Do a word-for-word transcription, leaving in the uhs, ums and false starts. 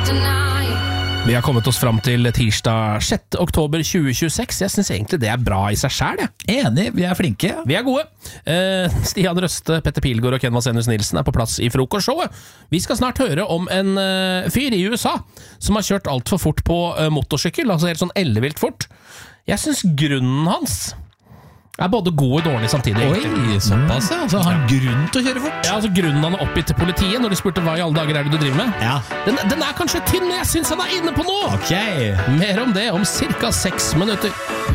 Vi har kommet oss fram til tirsdag sjette oktober tjue tjueseks. Jeg synes egentlig det er bra i seg selv, jeg. Enig, vi er flinke. Vi er gode. Eh, Stian Røste, Petter Pilgaard og Ken Vasenus Nilsen er på plass i frokostshowet. Vi skal snart høre om en uh, fyr i U S A som har kjørt alt for fort på uh, motorsykkel, altså helt sånn ellevilt fort. Jeg synes grunnen hans er både god og dårlig samtidig. Oi, såpass, ja. Altså, han har grunn til å kjøre fort. Ja, altså grunnen han er oppgitt til politiet når de spurte hva i alle dager er det du driver med. Ja. Den, den er kanskje tynn, men jeg synes han er inne på noe. Ok. Mer om det om cirka seks minutter.